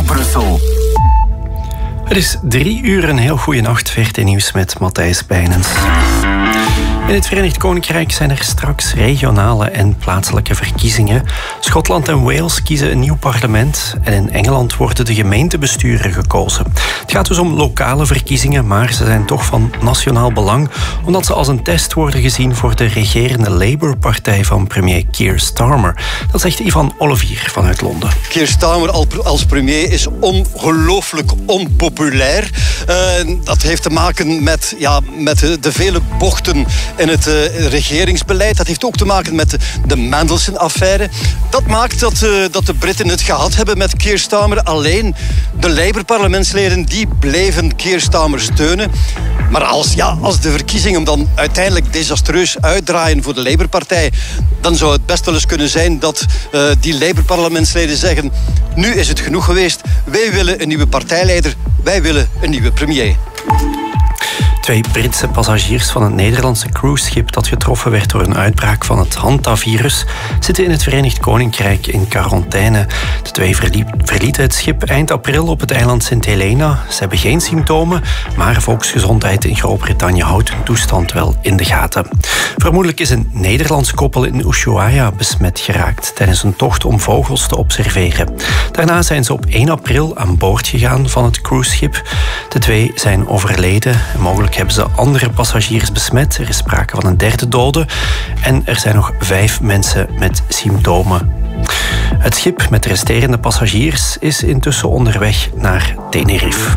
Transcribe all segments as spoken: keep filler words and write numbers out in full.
Brussel. Het is drie uur, een heel goede nacht. V R T Nieuws met Matthijs Bijnens. In het Verenigd Koninkrijk zijn er straks regionale en plaatselijke verkiezingen. Schotland en Wales kiezen een nieuw parlement. En in Engeland worden de gemeentebesturen gekozen. Het gaat dus om lokale verkiezingen, maar ze zijn toch van nationaal belang, omdat ze als een test worden gezien voor de regerende Labour-partij van premier Keir Starmer. Dat zegt Ivan Olivier vanuit Londen. Keir Starmer als premier is ongelooflijk onpopulair. Uh, dat heeft te maken met, ja, met de, de vele bochten in het uh, regeringsbeleid. Dat heeft ook te maken met de, de Mandelson-affaire. Dat maakt dat, uh, dat de Britten het gehad hebben met Keir Starmer. Alleen de Labour-parlementsleden die bleven Keir Starmer steunen. Maar als, ja, als de verkiezingen dan uiteindelijk desastreus uitdraaien voor de Labour-partij, dan zou het best wel eens kunnen zijn dat uh, die Labour-parlementsleden zeggen: nu is het genoeg geweest. Wij willen een nieuwe partijleider. Wij willen een nieuwe premier. Twee Britse passagiers van het Nederlandse cruiseschip dat getroffen werd door een uitbraak van het Hanta-virus zitten in het Verenigd Koninkrijk in quarantaine. De twee verlieten het schip eind april op het eiland Sint Helena. Ze hebben geen symptomen, maar Volksgezondheid in Groot-Brittannië houdt hun toestand wel in de gaten. Vermoedelijk is een Nederlands koppel in Ushuaia besmet geraakt tijdens een tocht om vogels te observeren. Daarna zijn ze op één april aan boord gegaan van het cruiseschip. De twee zijn overleden en mogelijk hebben ze andere passagiers besmet. Er is sprake van een derde dode. En er zijn nog vijf mensen met symptomen. Het schip met de resterende passagiers is intussen onderweg naar Tenerife.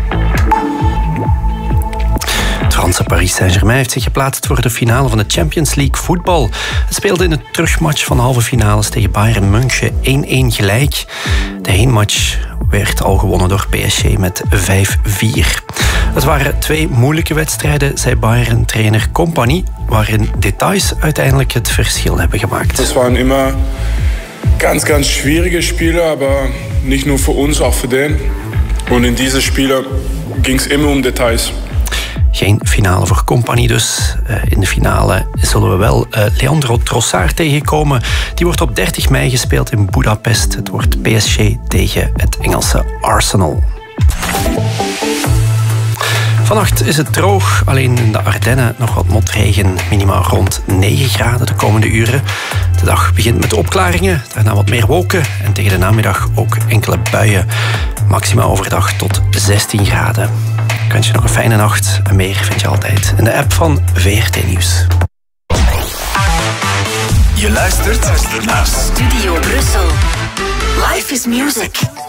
Het Franse Paris Saint-Germain heeft zich geplaatst voor de finale van de Champions League voetbal. Het speelde in de terugmatch van de halve finales tegen Bayern München één-één gelijk. De heenmatch werd al gewonnen door P S G met vijf vier. Het waren twee moeilijke wedstrijden, zei Bayern-trainer Kompany, waarin details uiteindelijk het verschil hebben gemaakt. Het waren immer ganz, ganz schwierige Spiele, maar niet nur voor ons, ook voor den. En in deze Spiele ging het immer om details. Geen finale voor Kompany dus. In de finale zullen we wel Leandro Trossard tegenkomen. Die wordt op dertig mei gespeeld in Budapest. Het wordt P S G tegen het Engelse Arsenal. Vannacht is het droog, alleen in de Ardennen nog wat motregen. Minimaal rond negen graden de komende uren. De dag begint met opklaringen, daarna wat meer wolken en tegen de namiddag ook enkele buien. Maxima overdag tot zestien graden. Ik wens je nog een fijne nacht en meer vind je altijd in de app van V R T Nieuws. Je luistert naar Studio Brussel. Life is music.